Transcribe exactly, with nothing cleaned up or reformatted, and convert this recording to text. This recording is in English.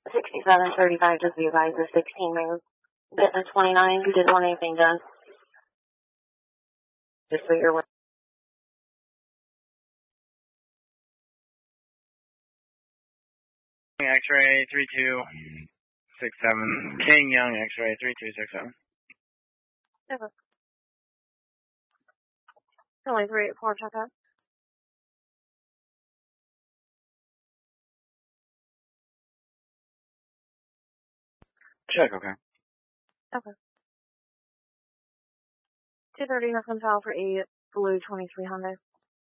sixty-seven thirty-five, just be advised, the sixteen move. Getting a twenty-nine, you didn't want anything done. Just so you're aware. X-ray three two six seven. King Young X-ray three two six seven. Okay. Only three eight four, check out. Check, okay. Okay. two thirty, nothing file for eight, blue twenty-three Hyundai.